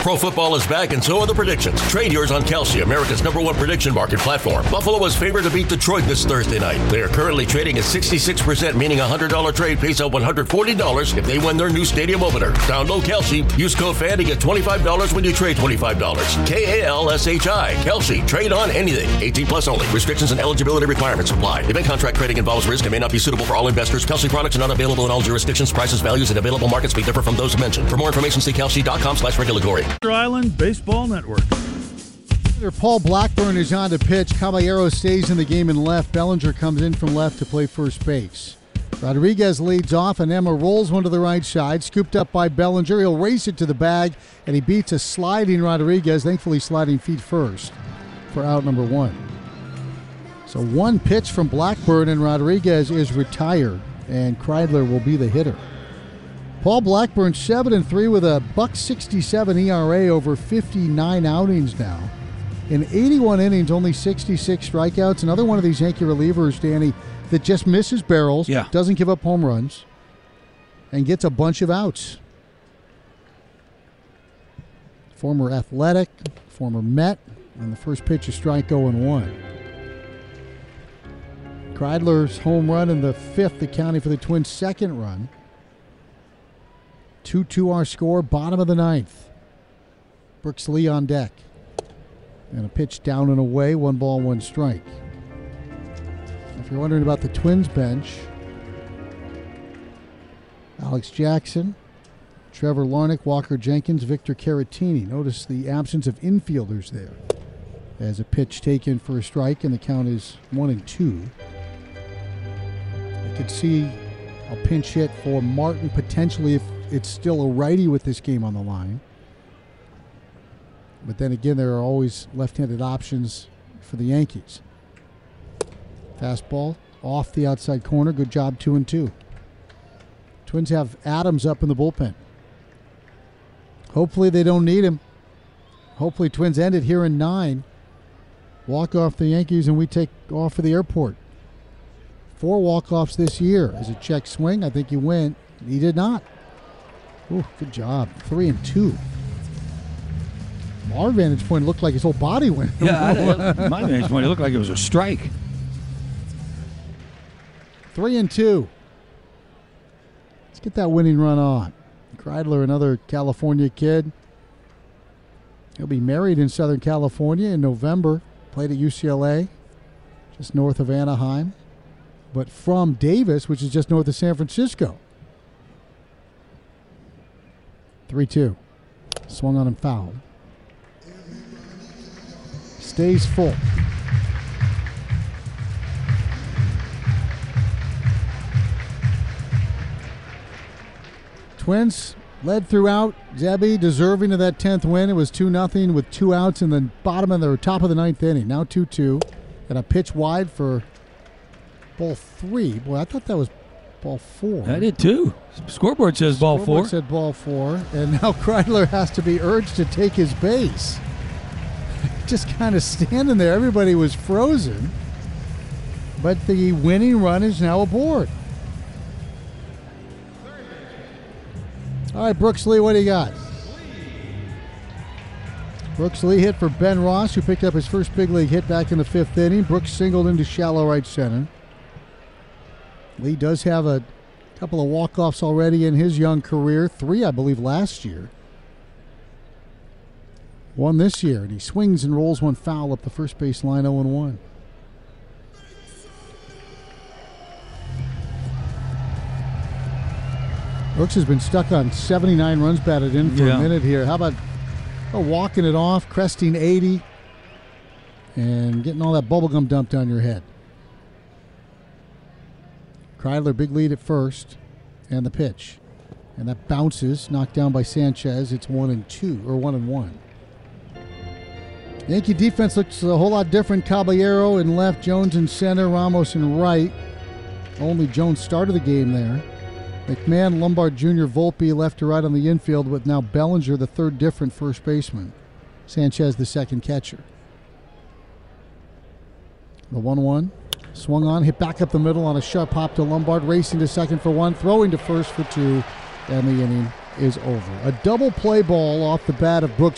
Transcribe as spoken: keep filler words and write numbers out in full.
Pro football is back, and so are the predictions. Trade yours on Kalshi, America's number one prediction market platform. Buffalo is favored to beat Detroit this Thursday night. They are currently trading at sixty-six percent, meaning a one hundred dollars trade pays out one hundred forty dollars if they win their new stadium opener. Download Kalshi. Use code FAN to get twenty-five dollars when you trade twenty-five dollars. K A L S H I. Kalshi. Trade on anything. eighteen plus only. Restrictions and eligibility requirements apply. Event contract trading involves risk and may not be suitable for all investors. Kalshi products are not available in all jurisdictions. Prices, values, and available markets may differ from those mentioned. For more information, see kalshi.com slash regulatory. Island Baseball Network. Paul Blackburn is on to pitch. Caballero stays in the game in left. Bellinger comes in from left to play first base. Rodriguez leads off, and Emma rolls one to the right side. Scooped up by Bellinger. He'll race it to the bag, and he beats a sliding Rodriguez, thankfully sliding feet first for out number one. So one pitch from Blackburn, and Rodriguez is retired, and Kreidler will be the hitter. Paul Blackburn, seven and three with a buck sixty-seven E R A over fifty-nine outings now. In eighty-one innings, only sixty-six strikeouts. Another one of these Yankee relievers, Danny, that just misses barrels, yeah. doesn't give up home runs, and gets a bunch of outs. Former Athletic, former Met, and the first pitch is strike oh and one. Kreidler's home run in the fifth, accounting for the Twins' second run. two two our score, bottom of the ninth. Brooks Lee on deck. And a pitch down and away, one ball, one strike. If you're wondering about the Twins bench, Alex Jackson, Trevor Larnach, Walker Jenkins, Victor Caratini. Notice the absence of infielders there. As a pitch taken for a strike, and the count is one and two. You could see a pinch hit for Martin potentially if it's still a righty with this game on the line. But then again, there are always left-handed options for the Yankees. Fastball off the outside corner. Good job, two and two. Twins have Adams up in the bullpen. Hopefully they don't need him. Hopefully Twins end it here in nine. Walk off the Yankees and we take off for the airport. Four walk-offs this year. Is it check swing? I think he went. He did not. Ooh, good job. Three and two. From our vantage point, it looked like his whole body went. Yeah, I, my vantage point, it looked like it was a strike. Three and two. Let's get that winning run on. Kreidler, another California kid. He'll be married in Southern California in November. Played at U C L A, just north of Anaheim. But from Davis, which is just north of San Francisco. three two. Swung on him, foul. Stays full. Twins led throughout. Zebby deserving of that tenth win. It was two nothing with two outs in the bottom of the top of the ninth inning. Now two two. And a pitch wide for ball three. Boy, I thought that was ball four. I did too. Scoreboard says ball Scoreboard four. said ball four. And now Kreidler has to be urged to take his base. Just kind of standing there. Everybody was frozen. But the winning run is now aboard. All right, Brooks Lee, what do you got? Brooks Lee hit for Ben Ross, who picked up his first big league hit back in the fifth inning. Brooks singled into shallow right center. Lee does have a couple of walk-offs already in his young career. Three, I believe, last year. One this year, and he swings and rolls one foul up the first base line, oh and one. Brooks has been stuck on seventy-nine runs batted in for yeah. a minute here. How about oh, walking it off, cresting eighty, and getting all that bubble gum dumped on your head? Kreidler, big lead at first, and the pitch. And that bounces, knocked down by Sanchez. It's one and two, or one and one. Yankee defense looks a whole lot different. Caballero in left, Jones in center, Ramos in right. Only Jones started the game there. McMahon, Lombard Junior, Volpe left to right on the infield, with now Bellinger, the third different first baseman. Sanchez, the second catcher. The one one. Swung on, hit back up the middle on a sharp hop to Lombard, racing to second for one, throwing to first for two, and the inning is over. A double play ball off the bat of Brooks